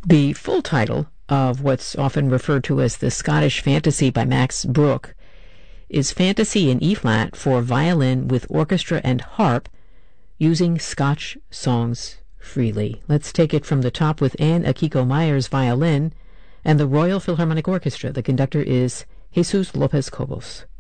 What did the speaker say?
The full title of what's often referred to as the Scottish Fantasy by Max Bruch is Fantasy in E-flat for violin with orchestra and harp, using Scotch songs freely. Let's take it from the top with Anne Akiko Myers violin and the Royal Philharmonic Orchestra. The conductor is Jesus Lopez Cobos.